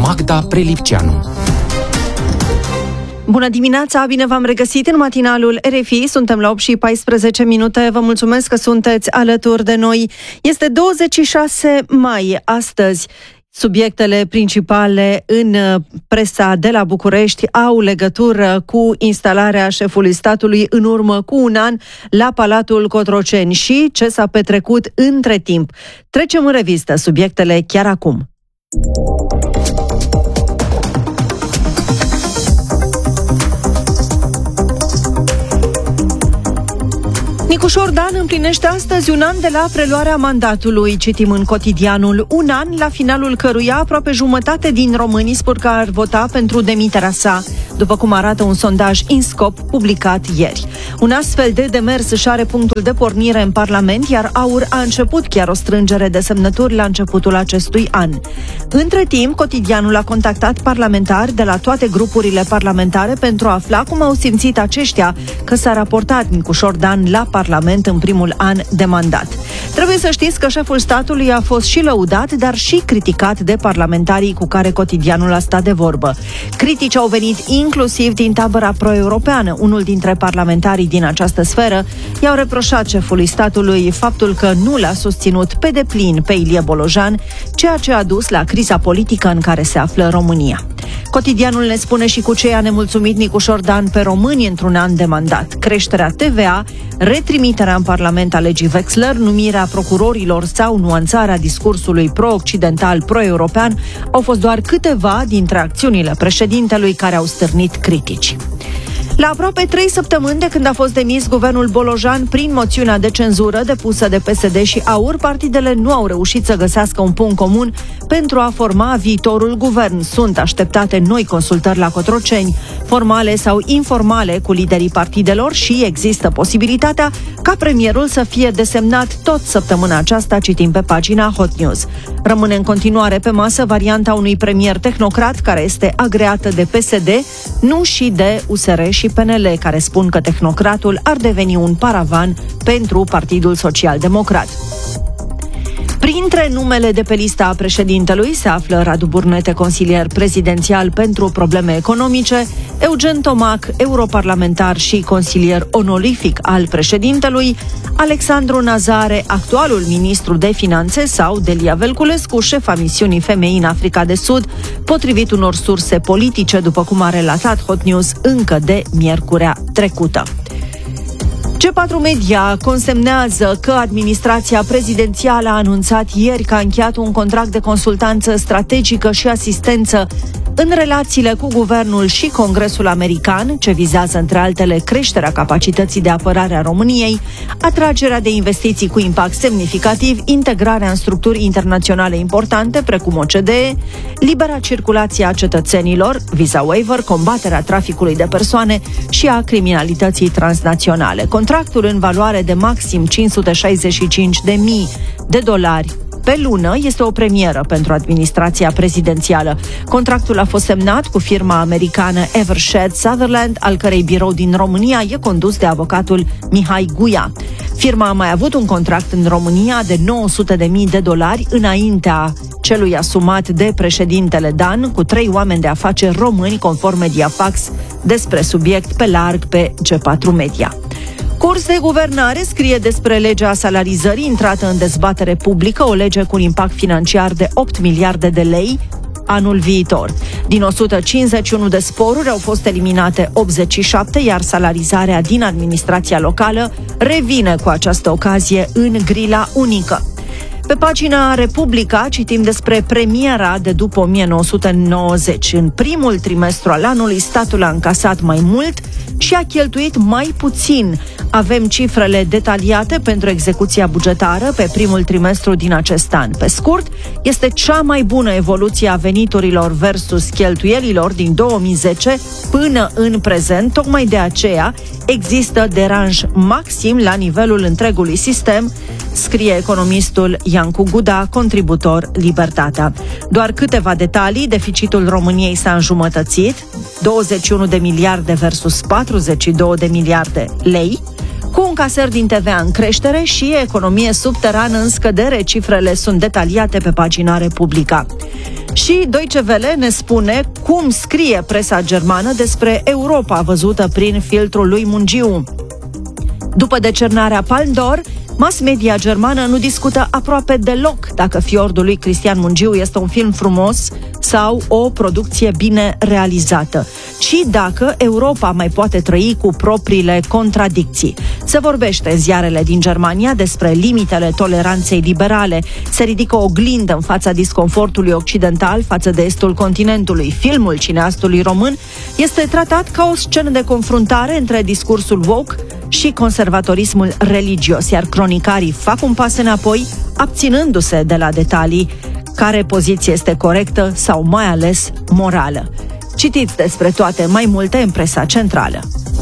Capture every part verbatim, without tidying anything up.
Magda Prelipceanu. Bună dimineața, bine v-am regăsit în matinalul R F I, suntem la opt și paisprezece minute, vă mulțumesc că sunteți alături de noi. Este douăzeci și șase mai astăzi. Subiectele principale în presa de la București au legătură cu instalarea șefului statului în urmă cu un an la Palatul Cotroceni și ce s-a petrecut între timp. Trecem în revistă subiectele chiar acum. Nicușor Dan împlinește astăzi un an de la preluarea mandatului, citim în Cotidianul, un an la finalul căruia aproape jumătate din românii spun că ar vota pentru demiterea sa, după cum arată un sondaj INSCOP publicat ieri. Un astfel de demers își are punctul de pornire în Parlament, iar AUR a început chiar o strângere de semnături la începutul acestui an. Între timp, Cotidianul a contactat parlamentari de la toate grupurile parlamentare pentru a afla cum au simțit aceștia că s-a raportat Nicușor Dan la Parlament Parlament în primul an de mandat. Trebuie să știți că șeful statului a fost și lăudat, dar și criticat de parlamentarii cu care Cotidianul a stat de vorbă. Critici au venit inclusiv din tabăra pro-europeană. Unul dintre parlamentarii din această sferă i-au reproșat șefului statului faptul că nu l-a susținut pe deplin pe Ilie Bolojan, ceea ce a dus la criza politică în care se află România. Cotidianul ne spune și cu ce a nemulțumit Nicușor Dan pe români într-un an de mandat. Creșterea T V A, retrimiterea în Parlament a legii Wexler, numirea procurorilor sau nuanțarea discursului pro-occidental, pro-european au fost doar câteva dintre acțiunile președintelui care au stârnit critici. La aproape trei săptămâni de când a fost demis guvernul Bolojan prin moțiunea de cenzură depusă de P S D și AUR, partidele nu au reușit să găsească un punct comun pentru a forma viitorul guvern. Sunt așteptate noi consultări la Cotroceni, formale sau informale cu liderii partidelor și există posibilitatea ca premierul să fie desemnat tot săptămâna aceasta, citim pe pagina Hot News. Rămâne în continuare pe masă varianta unui premier tehnocrat care este agreată de P S D, nu și de U S R și P N L, care spun că tehnocratul ar deveni un paravan pentru Partidul Social Democrat. Printre numele de pe lista președintelui se află Radu Burnete, consilier prezidențial pentru probleme economice, Eugen Tomac, europarlamentar și consilier onorific al președintelui, Alexandru Nazare, actualul ministru de finanțe, sau Delia Velculescu, șefa misiunii femei în Africa de Sud, potrivit unor surse politice, după cum a relatat Hot News încă de miercurea trecută. G patru Media consemnează că administrația prezidențială a anunțat ieri că a încheiat un contract de consultanță strategică și asistență în relațiile cu guvernul și Congresul American, ce vizează între altele creșterea capacității de apărare a României, atragerea de investiții cu impact semnificativ, integrarea în structuri internaționale importante precum O C D E, libera circulație a cetățenilor, visa waiver, combaterea traficului de persoane și a criminalității transnaționale. Contractul în valoare de maxim cinci sute șaizeci și cinci de mii de dolari pe lună este o premieră pentru administrația prezidențială. Contractul a fost semnat cu firma americană Evershed Sutherland, al cărei birou din România e condus de avocatul Mihai Guia. Firma a mai avut un contract în România de nouă sute de mii de dolari înaintea celui asumat de președintele Dan, cu trei oameni de afaceri români, conform Mediafax, despre subiect pe larg pe G patru Media. Curs de guvernare scrie despre legea salarizării intrată în dezbatere publică, o lege cu un impact financiar de opt miliarde de lei anul viitor. Din o sută cincizeci și unu de sporuri au fost eliminate optzeci și șapte, iar salarizarea din administrația locală revine cu această ocazie în grila unică. Pe pagina Republica citim despre premiera de după o mie nouă sute nouăzeci. În primul trimestru al anului, statul a încasat mai mult și a cheltuit mai puțin. Avem cifrele detaliate pentru execuția bugetară pe primul trimestru din acest an. Pe scurt, este cea mai bună evoluție a veniturilor versus cheltuielilor din două mii zece până în prezent. Tocmai de aceea există deranj maxim la nivelul întregului sistem, scrie economistul Iancu Guda, contributor Libertatea. Doar câteva detalii: deficitul României s-a înjumătățit, douăzeci și unu de miliarde versus patruzeci și două de miliarde lei, cu încasări din T V A în creștere și economie subterană în scădere. Cifrele sunt detaliate pe pagina Republica. Și Deutsche Welle ne spune cum scrie presa germană despre Europa văzută prin filtrul lui Mungiu. După decernarea Palme d'Or, mass media germană nu discută aproape deloc dacă Fiordul lui Cristian Mungiu este un film frumos sau o producție bine realizată, ci dacă Europa mai poate trăi cu propriile contradicții. Se vorbește în ziarele din Germania despre limitele toleranței liberale. Se ridică o oglindă în fața disconfortului occidental față de estul continentului. Filmul cineastului român este tratat ca o scenă de confruntare între discursul woke și conservatorismul religios, iar cronicarii fac un pas înapoi, abținându-se de la detalii care poziție este corectă sau mai ales morală. Citiți despre toate mai multe în presa centrală.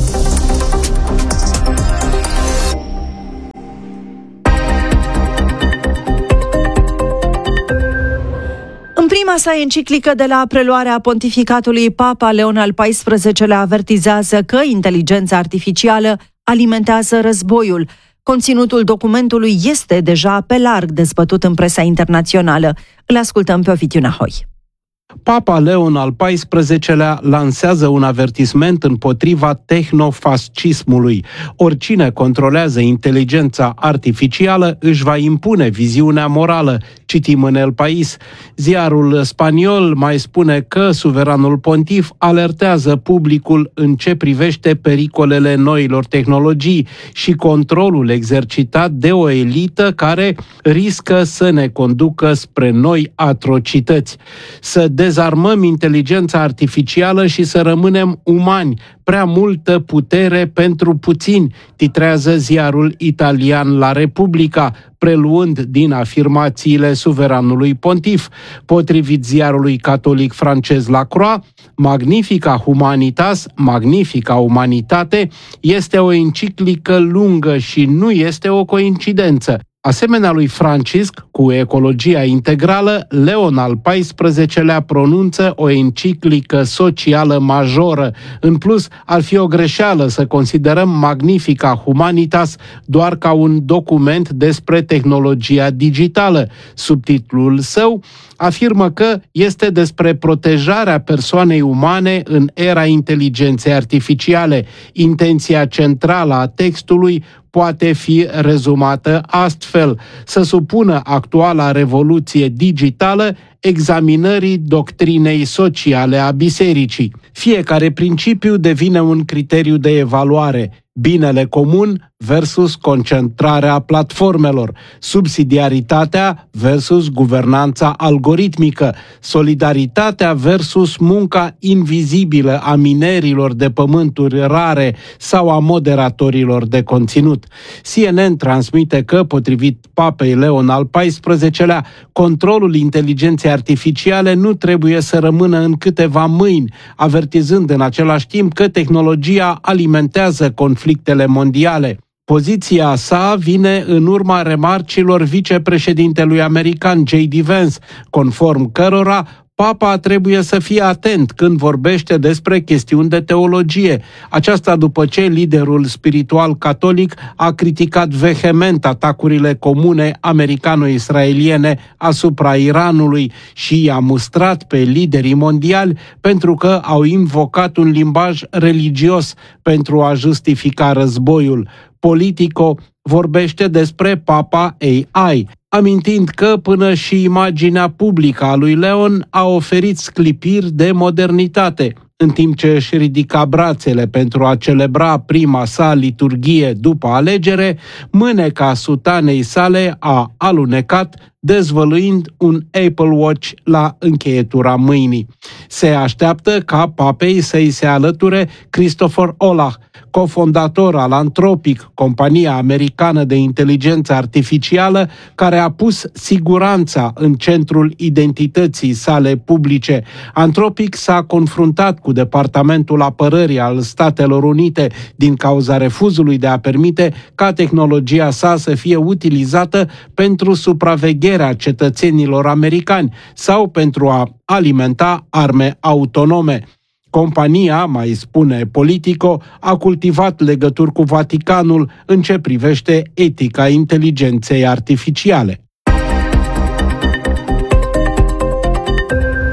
În prima sa enciclică de la preluarea pontificatului, Papa Leon al paisprezecelea-lea avertizează că inteligența artificială alimentează războiul. Conținutul documentului este deja pe larg dezbătut în presa internațională. Îl ascultăm pe Ovidiu Nahoi. Papa Leon al paisprezecelea-lea lansează un avertisment împotriva tehnofascismului. Oricine controlează inteligența artificială își va impune viziunea morală, citim în El País. Ziarul spaniol mai spune că suveranul pontif alertează publicul în ce privește pericolele noilor tehnologii și controlul exercitat de o elită care riscă să ne conducă spre noi atrocități. Să dezarmăm inteligența artificială și să rămânem umani. Prea multă putere pentru puțini, titrează ziarul italian La Repubblica, preluând din afirmațiile suveranului pontif. Potrivit ziarului catolic francez La Croix, Magnifica Humanitas, Magnifica Umanitate, este o enciclică lungă și nu este o coincidență. Asemenea lui Francisc, cu ecologia integrală, Leon al paisprezecelea-lea pronunță o enciclică socială majoră. În plus, ar fi o greșeală să considerăm Magnifica Humanitas doar ca un document despre tehnologia digitală. Subtitlul său afirmă că este despre protejarea persoanei umane în era inteligenței artificiale. Intenția centrală a textului poate fi rezumată astfel: să supună actuala revoluție digitală examinării doctrinei sociale a bisericii. Fiecare principiu devine un criteriu de evaluare. Binele comun versus concentrarea platformelor, subsidiaritatea versus guvernanța algoritmică, solidaritatea versus munca invizibilă a minerilor de pământuri rare sau a moderatorilor de conținut. C N N transmite că, potrivit Papei Leon al paisprezecelea-lea, controlul inteligenței artificiale nu trebuie să rămână în câteva mâini, avertizând în același timp că tehnologia alimentează conflictele mondiale. Poziția sa vine în urma remarcilor vicepreședintelui american J D Vance, conform cărora Papa trebuie să fie atent când vorbește despre chestiuni de teologie. Aceasta după ce liderul spiritual catolic a criticat vehement atacurile comune americano-israeliene asupra Iranului și i-a mustrat pe liderii mondiali pentru că au invocat un limbaj religios pentru a justifica războiul. Politico vorbește despre Papa A I, amintind că până și imaginea publică a lui Leon a oferit sclipiri de modernitate. În timp ce își ridica brațele pentru a celebra prima sa liturghie după alegere, mâneca sutanei sale a alunecat, dezvăluind un Apple Watch la încheietura mâinii. Se așteaptă ca papei să-i se alăture Christopher Olah, cofondator al Anthropic, compania americană de inteligență artificială, care a pus siguranța în centrul identității sale publice. Anthropic s-a confruntat cu Departamentul Apărării al Statelor Unite din cauza refuzului de a permite ca tehnologia sa să fie utilizată pentru supravegherea cetățenilor americani sau pentru a alimenta arme autonome. Compania, mai spune Politico, a cultivat legături cu Vaticanul în ce privește etica inteligenței artificiale.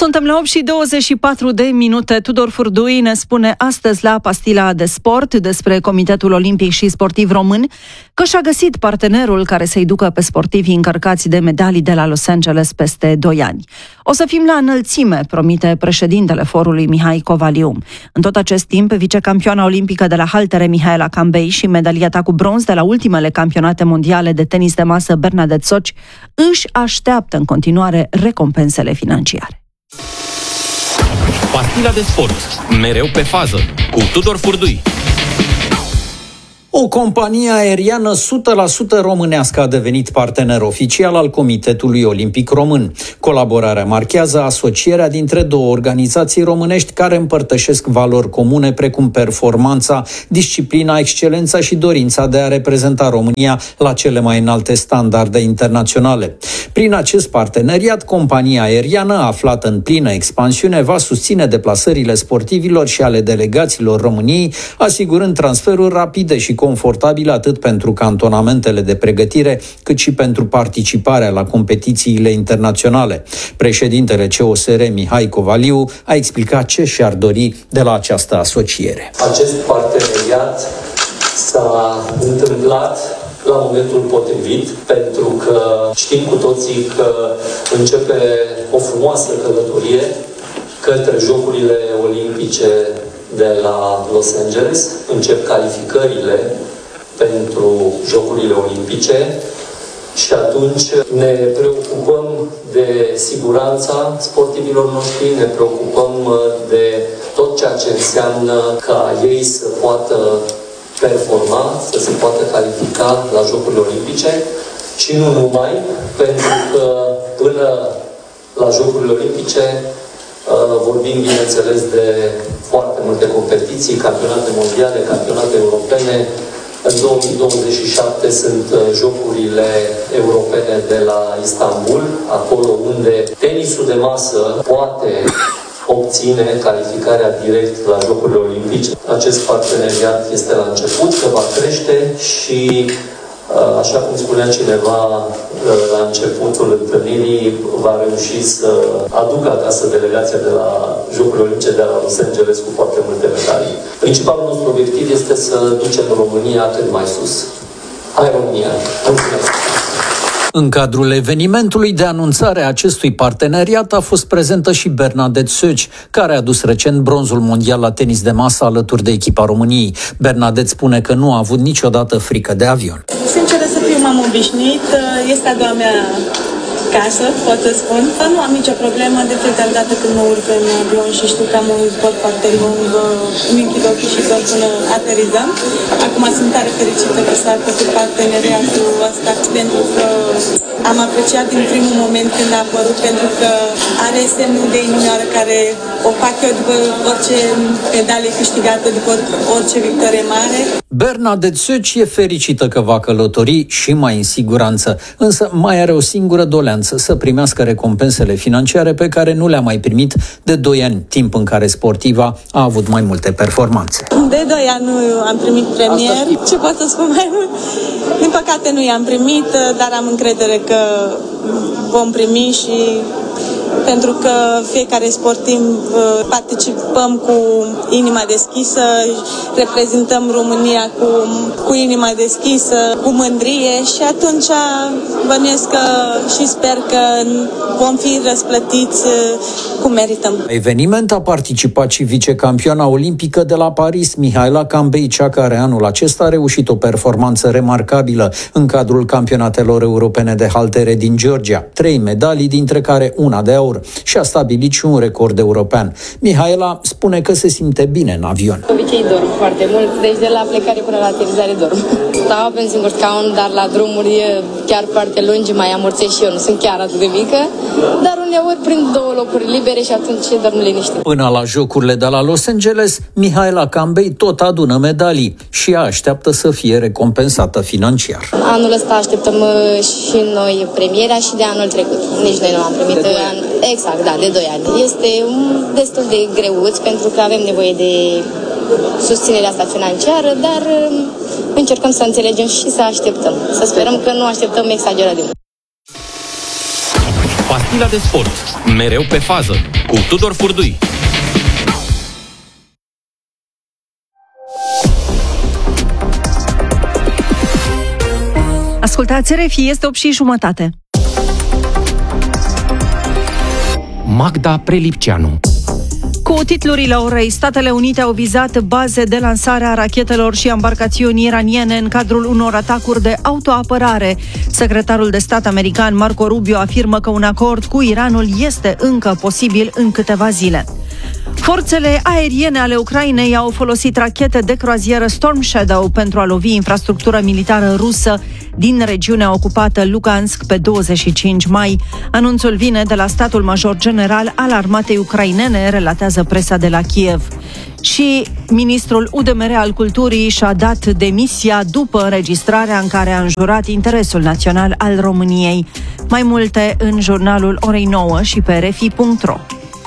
Suntem la opt și douăzeci și patru de minute. Tudor Furdui ne spune astăzi la Pastila de Sport despre Comitetul Olimpic și Sportiv Român că și-a găsit partenerul care să-i ducă pe sportivii încărcați de medalii de la Los Angeles peste doi ani. O să fim la înălțime, promite președintele forului Mihai Covaliu. În tot acest timp, vicecampioana olimpică de la haltere Mihaela Cambei și medaliata cu bronz de la ultimele campionate mondiale de tenis de masă Bernadette Soci își așteaptă în continuare recompensele financiare. Pastila de Sport, mereu pe fază, cu Tudor Furdui. O companie aeriană o sută la sută românească a devenit partener oficial al Comitetului Olimpic Român. Colaborarea marchează asocierea dintre două organizații românești care împărtășesc valori comune precum performanța, disciplina, excelența și dorința de a reprezenta România la cele mai înalte standarde internaționale. Prin acest parteneriat, compania aeriană, aflată în plină expansiune, va susține deplasările sportivilor și ale delegațiilor României, asigurând transferuri rapide și confortabile atât pentru cantonamentele de pregătire, cât și pentru participarea la competițiile internaționale. Președintele C O S R, Mihai Covaliu, a explicat ce și-ar dori de la această asociere. Acest parteneriat s-a întâmplat la momentul potrivit, pentru că știm cu toții că începe o frumoasă călătorie către Jocurile Olimpice de la Los Angeles. Încep calificările pentru Jocurile Olimpice și atunci ne preocupăm de siguranța sportivilor noștri, ne preocupăm de tot ceea ce înseamnă ca ei să poată performa, să se poată califica la Jocurile Olimpice și nu numai, pentru că până la Jocurile Olimpice vorbim, bineînțeles, de foarte multe competiții, campionate mondiale, campionate europene. În două mii douăzeci și șapte sunt Jocurile Europene de la Istanbul, acolo unde tenisul de masă poate obține calificarea direct la Jocurile Olimpice. Acest parteneriat este la început, că va crește și, așa cum spunea cineva la începutul întâlnirii, va reuși să aducă acasă delegația de la Jocurile Olimpice de la Los Angeles cu foarte multe medalii. Principalul nostru obiectiv este să ducem România cât mai sus. Hai România! Mulțumesc! În cadrul evenimentului de anunțare a acestui parteneriat a fost prezentă și Bernadette Soci, care a adus recent bronzul mondial la tenis de masă alături de echipa României. Bernadette spune că nu a avut niciodată frică de avion. Sincer să fiu, m-am obișnuit. Este a doua mea casă, pot să spun. Nu am nicio problemă de fiecare dată când mă urc în avion și știu că am un zbor foarte lung, îmi închid ochii și doar până aterizăm. Acum sunt tare fericită că s-a făcut parteneriatul ăsta, pentru că am apreciat din primul moment când a apărut, pentru că are semnul de inimioară care o fac eu după orice medalie câștigată, după orice victorie mare. Bernadette Soci e fericită că va călători și mai în siguranță, însă mai are o singură doleanță: să primească recompensele financiare pe care nu le-a mai primit de doi ani, timp în care sportiva a avut mai multe performanțe. De doi ani nu am primit premier. Ce pot să spun mai mult? Din păcate nu i-am primit, dar am încredere că vom primi și pentru că fiecare sportiv participăm cu inima deschisă, reprezentăm România cu, cu inima deschisă, cu mândrie și atunci bănuiesc că și sper că vom fi răsplătiți cum merităm. La eveniment a participat și vicecampioana olimpică de la Paris, Mihaela Cambei, cea care anul acesta a reușit o performanță remarcabilă în cadrul campionatelor europene de haltere din Georgia. Trei medalii, dintre care una de aur, și a stabilit și un record european. Mihaela spune că se simte bine în avion. De obicei dorm foarte mult, deci de la plecare până la aterizare dorm. Stau pe un singur scaun, dar la drumuri chiar foarte lungi mai amorțesc și eu, nu sunt chiar atât de mică, dar uneori prind două locuri libere și atunci dorm liniștit. Până la Jocurile de la Los Angeles, Mihaela Cambei tot adună medalii și ea așteaptă să fie recompensată financiar. Anul ăsta așteptăm și noi premierea și de anul trecut. Nici noi nu am primit an... Exact, da, de doi ani. Este destul de greuț pentru că avem nevoie de susținerea asta financiară, dar încercăm să înțelegem și să așteptăm. Să sperăm că nu așteptăm exagerat de mult. Știla de sport. Mereu pe fază. Cu Tudor Furdui. Ascultați R F I, este opt și jumătate. Magda Prelipceanu. Cu titlurile orei, Statele Unite au vizat baze de lansare a rachetelor și embarcațiuni iraniene în cadrul unor atacuri de autoapărare. Secretarul de stat american Marco Rubio afirmă că un acord cu Iranul este încă posibil în câteva zile. Forțele aeriene ale Ucrainei au folosit rachete de croazieră Storm Shadow pentru a lovi infrastructura militară rusă din regiunea ocupată Lugansk pe douăzeci și cinci mai. Anunțul vine de la statul major general al armatei ucrainene, relatează presa de la Kiev. Și ministrul U D M R al Culturii și-a dat demisia după înregistrarea în care a înjurat interesul național al României. Mai multe în jurnalul orei nouă și pe r f i punct r o.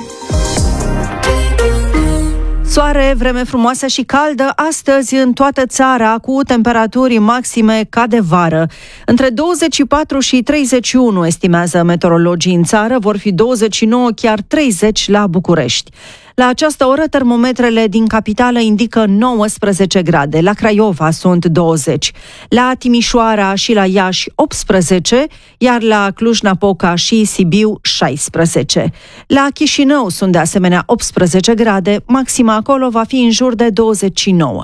Soare, vreme frumoasă și caldă astăzi în toată țara, cu temperaturi maxime ca de vară. Între douăzeci și patru și treizeci și unu, estimează meteorologii în țară, vor fi douăzeci și nouă, chiar treizeci la București. La această oră, termometrele din capitală indică nouăsprezece grade, la Craiova sunt douăzeci, la Timișoara și la Iași optsprezece, iar la Cluj-Napoca și Sibiu șaisprezece. La Chișinău sunt de asemenea optsprezece grade, maxima acolo va fi în jur de douăzeci și nouă.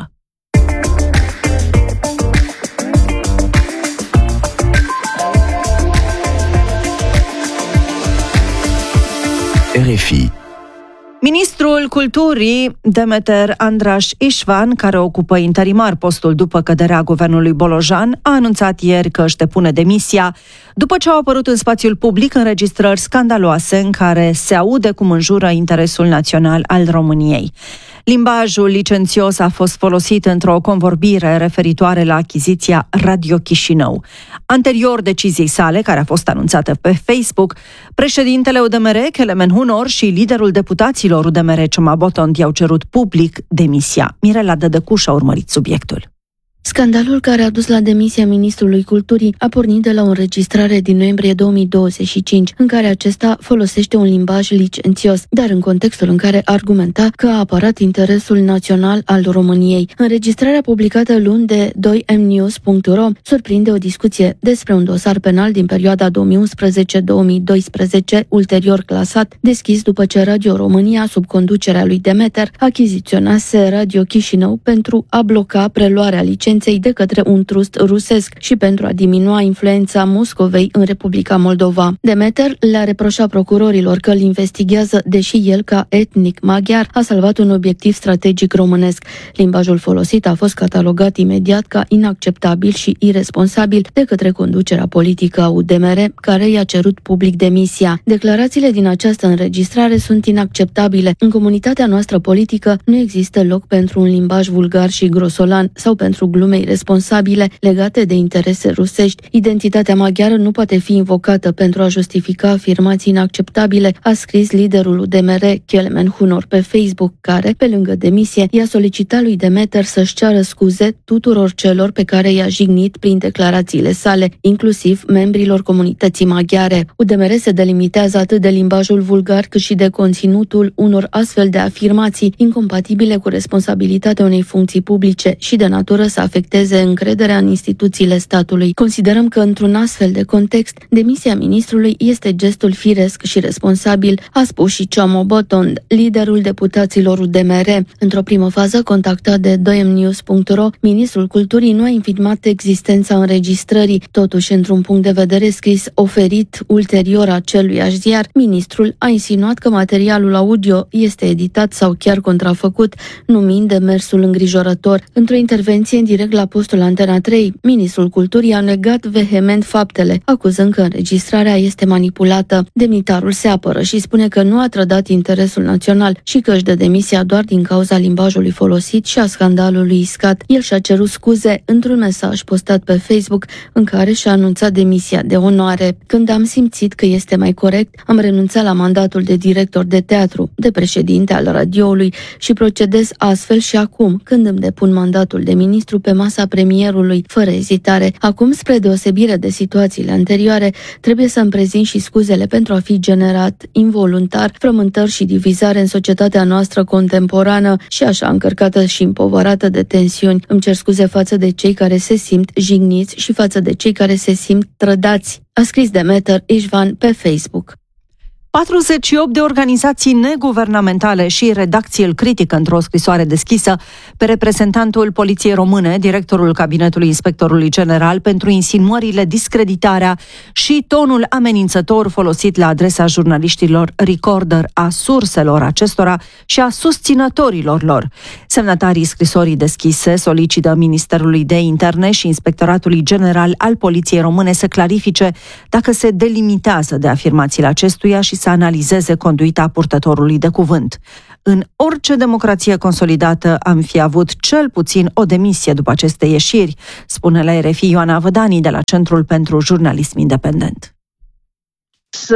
R F I. Ministrul Culturii, Demeter Andraș Ișvan, care ocupă interimar postul după căderea guvernului Bolojan, a anunțat ieri că își depune demisia, după ce au apărut în spațiul public înregistrări scandaloase în care se aude cum înjură interesul național al României. Limbajul licențios a fost folosit într-o convorbire referitoare la achiziția Radio Chișinău. Anterior deciziei sale, care a fost anunțată pe Facebook, președintele U D M R, Kelemen Hunor, și liderul deputaților U D M R, Cioma Botond, i-au cerut public demisia. Mirela Dădăcuș a urmărit subiectul. Scandalul care a dus la demisia ministrului culturii a pornit de la o înregistrare din noiembrie două mii douăzeci și cinci, în care acesta folosește un limbaj licențios, dar în contextul în care argumenta că a apărat interesul național al României. Înregistrarea publicată luni de doi m news punct r o surprinde o discuție despre un dosar penal din perioada două mii unsprezece două mii doisprezece, ulterior clasat, deschis după ce Radio România, sub conducerea lui Demeter, achiziționase Radio Chișinău pentru a bloca preluarea licenței de către un trust rusesc și pentru a diminua influența Moscovei în Republica Moldova. Demeter le-a reproșat procurorilor că îl investigează, deși el, ca etnic maghiar, a salvat un obiectiv strategic românesc. Limbajul folosit a fost catalogat imediat ca inacceptabil și irresponsabil de către conducerea politică a U D M R, care i-a cerut public demisia. Declarațiile din această înregistrare sunt inacceptabile. În comunitatea noastră politică nu există loc pentru un limbaj vulgar și grosolan sau pentru glumei responsabile legate de interese rusești. Identitatea maghiară nu poate fi invocată pentru a justifica afirmații inacceptabile, a scris liderul U D M R, Kelemen Hunor, pe Facebook, care, pe lângă demisie, i-a solicitat lui Demeter să-și ceară scuze tuturor celor pe care i-a jignit prin declarațiile sale, inclusiv membrilor comunității maghiare. U D M R se delimitează atât de limbajul vulgar cât și de conținutul unor astfel de afirmații incompatibile cu responsabilitatea unei funcții publice și de natură să afecteze încrederea în instituțiile statului. Considerăm că, într-un astfel de context, demisia ministrului este gestul firesc și responsabil, a spus și Cioma Botond, liderul deputaților U D M R. Într-o primă fază, contactat de doi m news punct r o, ministrul culturii nu a infirmat existența înregistrării. Totuși, într-un punct de vedere scris oferit ulterior aceluiași ziar, ministrul a insinuat că materialul audio este editat sau chiar contrafăcut, numind demersul îngrijorător. Într-o intervenție în direct la postul Antena trei, ministrul culturii a negat vehement faptele, acuzând că înregistrarea este manipulată. Demnitarul se apără și spune că nu a trădat interesul național și că își dă demisia doar din cauza limbajului folosit și a scandalului iscat. El și-a cerut scuze într-un mesaj postat pe Facebook în care și-a anunțat demisia de onoare. Când am simțit că este mai corect, am renunțat la mandatul de director de teatru, de președinte al radioului și procedez astfel și acum, când îmi depun mandatul de ministru pe masa premierului, fără ezitare. Acum, spre deosebire de situațiile anterioare, trebuie să-mi prezint și scuzele pentru a fi generat involuntar frământări și divizare în societatea noastră contemporană și așa încărcată și împovărată de tensiuni. Îmi cer scuze față de cei care se simt jigniți și față de cei care se simt trădați, a scris Demeter Ișvan pe Facebook. patruzeci și opt de organizații neguvernamentale și redacții îl critică într-o scrisoare deschisă pe reprezentantul Poliției Române, directorul Cabinetului Inspectorului General, pentru insinuările, discreditarea și tonul amenințător folosit la adresa jurnaliștilor Recorder, a surselor acestora și a susținătorilor lor. Semnatarii scrisorii deschise solicită Ministerului de Interne și Inspectoratului General al Poliției Române să clarifice dacă se delimitează de afirmațiile acestuia și să analizeze conduita purtătorului de cuvânt. În orice democrație consolidată am fi avut cel puțin o demisie după aceste ieșiri, spune la R F I Ioana Vădani de la Centrul pentru Jurnalism Independent. Să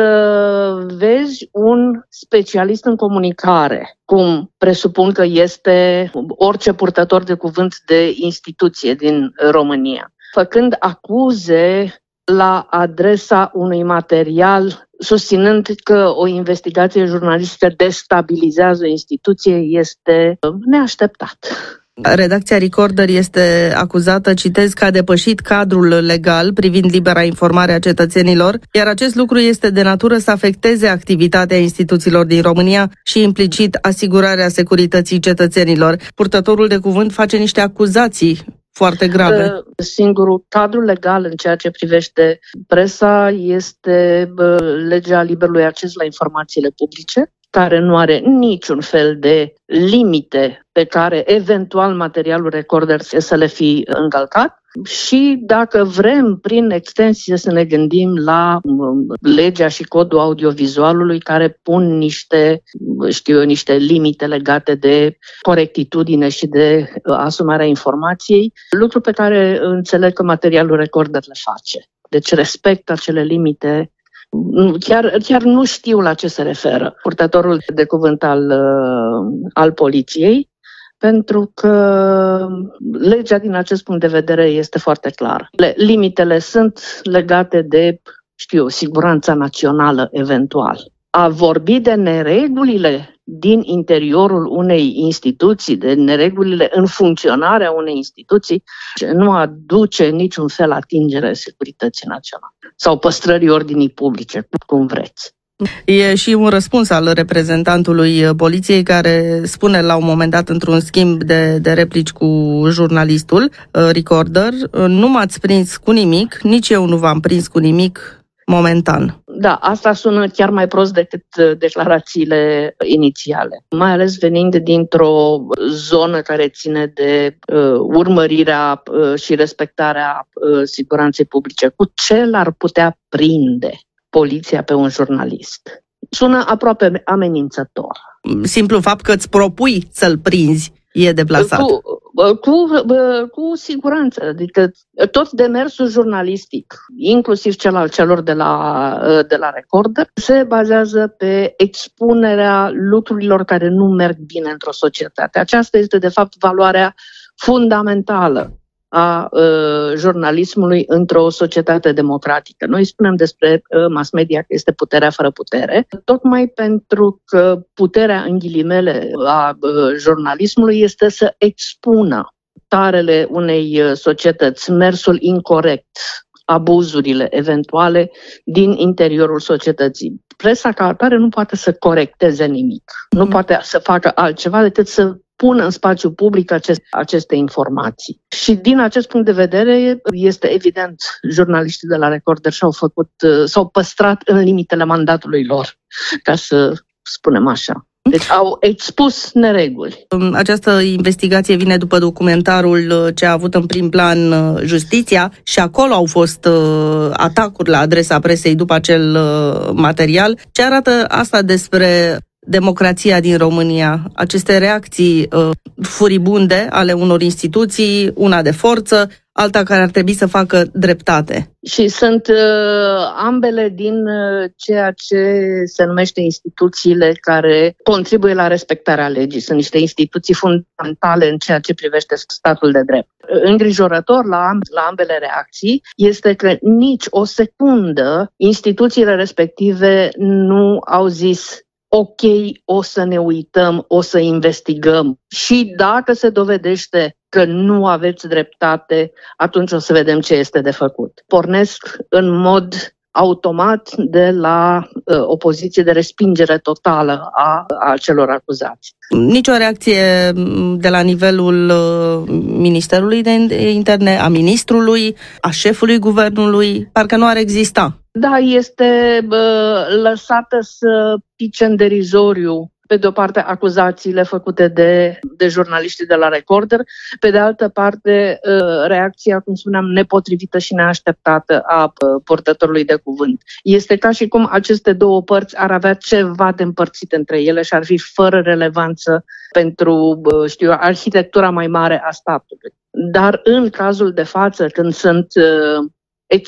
vezi un specialist în comunicare, cum presupun că este orice purtător de cuvânt de instituție din România, făcând acuze la adresa unui material, susținând că o investigație jurnalistică destabilizează o instituție, este neașteptat. Redacția Recorder este acuzată, citez, că a depășit cadrul legal privind libera informare a cetățenilor, iar acest lucru este de natură să afecteze activitatea instituțiilor din România și implicit asigurarea securității cetățenilor. Purtătorul de cuvânt face niște acuzații foarte grave. Singurul cadru legal în ceea ce privește presa este legea liberului acces la informațiile publice, care nu are niciun fel de limite pe care eventual materialul Recorder să le fi încălcat. Și dacă vrem, prin extensie, să ne gândim la legea și codul audiovizualului care pun niște, știu eu, niște limite legate de corectitudine și de asumarea informației, lucru pe care înțeleg că materialul Recorder le face. Deci respectă acele limite. Chiar, chiar nu știu la ce se referă purtătorul de cuvânt al, al poliției, pentru că legea din acest punct de vedere este foarte clară. Limitele sunt legate de, știu, siguranța națională eventual. A vorbi de neregulile din interiorul unei instituții, de neregulile în funcționarea unei instituții, nu aduce niciun fel atingere securității naționale sau păstrării ordinii publice, cum vreți. E și un răspuns al reprezentantului poliției care spune la un moment dat într-un schimb de, de replici cu jurnalistul Recorder: nu m-ați prins cu nimic, nici eu nu v-am prins cu nimic momentan. Da, asta sună chiar mai prost decât declarațiile inițiale, mai ales venind dintr-o zonă care ține de uh, urmărirea uh, și respectarea uh, siguranței publice. Cu ce l-ar putea prinde poliția pe un jurnalist? Sună aproape amenințător. Simplu fapt că îți propui să-l prinzi e deplasat. Cu, cu, cu siguranță. Adică tot demersul jurnalistic, inclusiv cel al celor de la, de la Recorder, se bazează pe expunerea lucrurilor care nu merg bine într-o societate. Aceasta este, de fapt, valoarea fundamentală a uh, jurnalismului într-o societate democratică. Noi spunem despre uh, mass media că este puterea fără putere, tocmai pentru că puterea, în ghilimele, a uh, jurnalismului este să expună tarele unei uh, societăți, mersul incorect, abuzurile eventuale din interiorul societății. Presa ca atare nu poate să corecteze nimic, mm. nu poate să facă altceva decât să pună în spațiu public acest, aceste informații. Și din acest punct de vedere, este evident, jurnaliștii de la Recorder și-au făcut, s-au păstrat în limitele mandatului lor, ca să spunem așa. Deci au expus nereguli. Această investigație vine după documentarul ce a avut în prim plan Justiția și acolo au fost atacuri la adresa presei după acel material. Ce arată asta despre democrația din România, aceste reacții uh, furibunde ale unor instituții, una de forță, alta care ar trebui să facă dreptate. Și sunt uh, ambele din uh, ceea ce se numește instituțiile care contribuie la respectarea legii. Sunt niște instituții fundamentale în ceea ce privește statul de drept. Îngrijorător la, la ambele reacții este că nici o secundă instituțiile respective nu au zis ok, o să ne uităm, o să investigăm și dacă se dovedește că nu aveți dreptate, atunci o să vedem ce este de făcut. Pornesc în mod automat de la uh, o poziție de respingere totală a, a celor acuzați. Nici o reacție de la nivelul uh, Ministerului de Interne, a ministrului, a șefului guvernului, parcă nu ar exista. Da, este uh, lăsată să pice în derizoriu, pe de o parte, acuzațiile făcute de, de jurnaliștii de la Recorder, pe de altă parte, reacția, cum spuneam, nepotrivită și neașteptată a purtătorului de cuvânt. Este ca și cum aceste două părți ar avea ceva de împărțit între ele și ar fi fără relevanță pentru, știu, arhitectura mai mare a statului. Dar în cazul de față, când sunt